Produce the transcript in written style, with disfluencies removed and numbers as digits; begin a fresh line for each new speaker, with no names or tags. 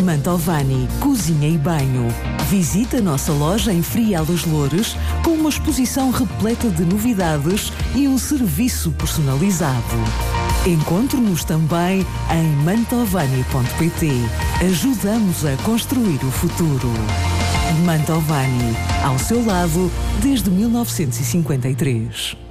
Mantovani Cozinha e Banho. Visita a nossa loja em Frial dos Loures com uma exposição repleta de novidades e um serviço personalizado. Encontre-nos também em mantovani.pt. Ajudamos a construir o futuro. Mantovani, ao seu lado desde 1953.